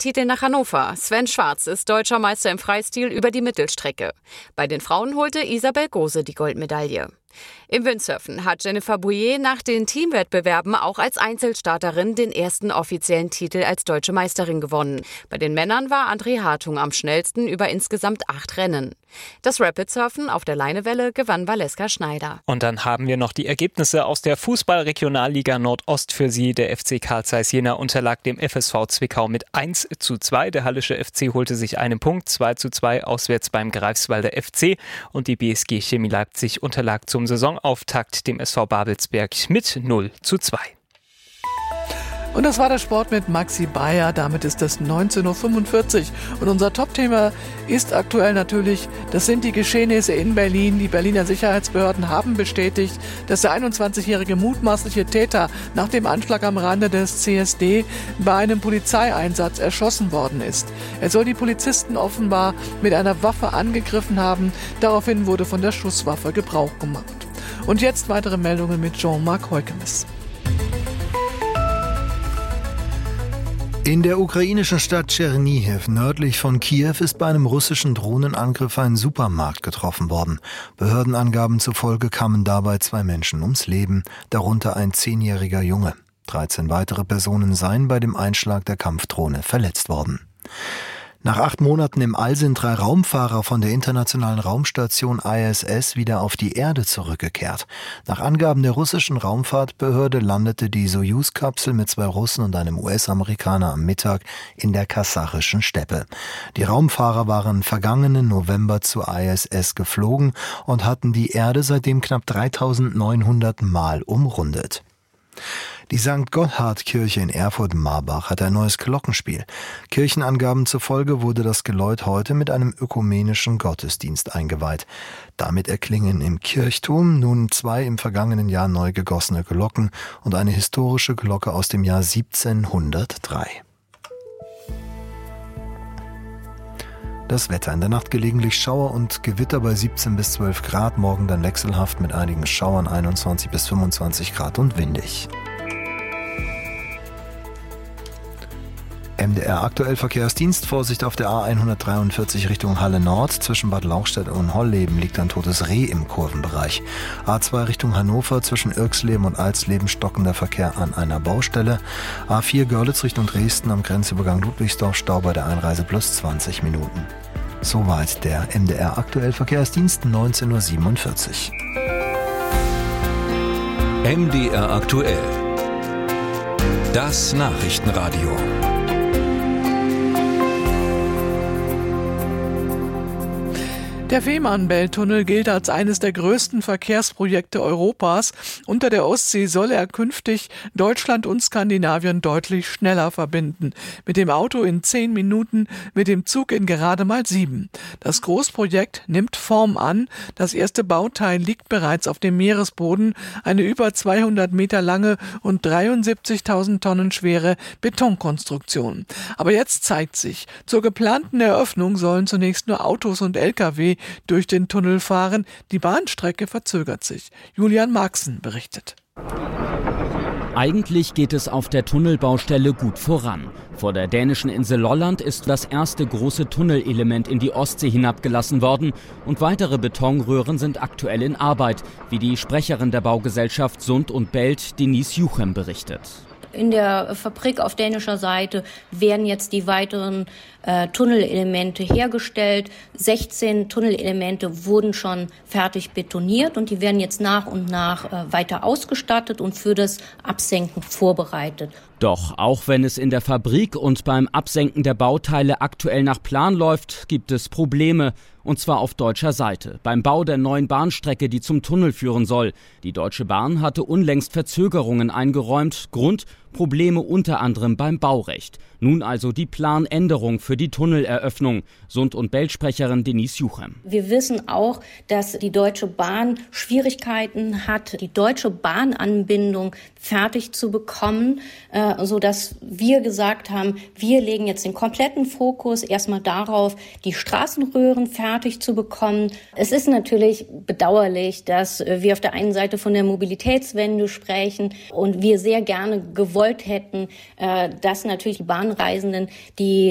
Titel nach Hannover. Sven Schwarz ist deutscher Meister im Freistil über die Mittelstrecke. Bei den Frauen holte Isabel Gose die Goldmedaille. Im Windsurfen hat Jennifer Bouillet nach den Teamwettbewerben auch als Einzelstarterin den ersten offiziellen Titel als deutsche Meisterin gewonnen. Bei den Männern war André Hartung am schnellsten über insgesamt 8 Rennen. Das Rapidsurfen auf der Leinewelle gewann Valeska Schneider. Und dann haben wir noch die Ergebnisse aus der Fußball-Regionalliga Nordost für Sie. Der FC Carl Zeiss Jena unterlag dem FSV Zwickau mit 1:2. Der Hallische FC holte sich einen Punkt, 2:2 auswärts beim Greifswalder FC. Und die BSG Chemie Leipzig unterlag zum Saisonauftakt dem SV Babelsberg mit 0:2. Und das war der Sport mit Maxi Bayer. Damit ist es 19:45 Uhr. Und unser Topthema ist aktuell natürlich, das sind die Geschehnisse in Berlin. Die Berliner Sicherheitsbehörden haben bestätigt, dass der 21-jährige mutmaßliche Täter nach dem Anschlag am Rande des CSD bei einem Polizeieinsatz erschossen worden ist. Er soll die Polizisten offenbar mit einer Waffe angegriffen haben. Daraufhin wurde von der Schusswaffe Gebrauch gemacht. Und jetzt weitere Meldungen mit Jean-Marc Heukemes. In der ukrainischen Stadt Tschernihiw nördlich von Kiew ist bei einem russischen Drohnenangriff ein Supermarkt getroffen worden. Behördenangaben zufolge kamen dabei 2 Menschen ums Leben, darunter ein 10-jähriger Junge. 13 weitere Personen seien bei dem Einschlag der Kampfdrohne verletzt worden. Nach 8 Monaten im All sind 3 Raumfahrer von der internationalen Raumstation ISS wieder auf die Erde zurückgekehrt. Nach Angaben der russischen Raumfahrtbehörde landete die Sojus-Kapsel mit 2 Russen und einem US-Amerikaner am Mittag in der kasachischen Steppe. Die Raumfahrer waren vergangenen November zur ISS geflogen und hatten die Erde seitdem knapp 3900 Mal umrundet. Die St. Gotthard-Kirche in Erfurt-Marbach hat ein neues Glockenspiel. Kirchenangaben zufolge wurde das Geläut heute mit einem ökumenischen Gottesdienst eingeweiht. Damit erklingen im Kirchturm nun 2 im vergangenen Jahr neu gegossene Glocken und eine historische Glocke aus dem Jahr 1703. Das Wetter: In der Nacht gelegentlich Schauer und Gewitter bei 17 bis 12 Grad, morgen dann wechselhaft mit einigen Schauern, 21 bis 25 Grad und windig. MDR aktuell Verkehrsdienst. Vorsicht auf der A143 Richtung Halle Nord. Zwischen Bad Lauchstädt und Holleben liegt ein totes Reh im Kurvenbereich. A2 Richtung Hannover zwischen Irxleben und Alsleben stockender Verkehr an einer Baustelle. A4 Görlitz Richtung Dresden am Grenzübergang Ludwigsdorf Stau bei der Einreise plus 20 Minuten. Soweit der MDR aktuell Verkehrsdienst, 19:47 Uhr. MDR aktuell. Das Nachrichtenradio. Der Fehmarnbelt-Tunnel gilt als eines der größten Verkehrsprojekte Europas. Unter der Ostsee soll er künftig Deutschland und Skandinavien deutlich schneller verbinden. Mit dem Auto in 10 Minuten, mit dem Zug in gerade mal 7. Das Großprojekt nimmt Form an. Das erste Bauteil liegt bereits auf dem Meeresboden. Eine über 200 Meter lange und 73.000 Tonnen schwere Betonkonstruktion. Aber jetzt zeigt sich, zur geplanten Eröffnung sollen zunächst nur Autos und Lkw durch den Tunnel fahren. Die Bahnstrecke verzögert sich. Julian Marxen berichtet. Eigentlich geht es auf der Tunnelbaustelle gut voran. Vor der dänischen Insel Lolland ist das erste große Tunnelelement in die Ostsee hinabgelassen worden und weitere Betonröhren sind aktuell in Arbeit, wie die Sprecherin der Baugesellschaft Sund und Belt, Denise Juchem, berichtet. In der Fabrik auf dänischer Seite werden jetzt die weiteren Tunnelelemente hergestellt. 16 Tunnelelemente wurden schon fertig betoniert und die werden jetzt nach und nach weiter ausgestattet und für das Absenken vorbereitet. Doch auch wenn es in der Fabrik und beim Absenken der Bauteile aktuell nach Plan läuft, gibt es Probleme. Und zwar auf deutscher Seite. Beim Bau der neuen Bahnstrecke, die zum Tunnel führen soll. Die Deutsche Bahn hatte unlängst Verzögerungen eingeräumt. Grund: Probleme unter anderem beim Baurecht. Nun also die Planänderung für die Tunneleröffnung. Sund- und Belt-Sprecherin Denise Juchem. Wir wissen auch, dass die Deutsche Bahn Schwierigkeiten hat, die deutsche Bahnanbindung fertig zu bekommen, sodass wir gesagt haben, wir legen jetzt den kompletten Fokus erstmal darauf, die Straßenröhren fertig zu bekommen. Es ist natürlich bedauerlich, dass wir auf der einen Seite von der Mobilitätswende sprechen und wir sehr gerne gewollt hätten, dass natürlich die Bahnreisenden die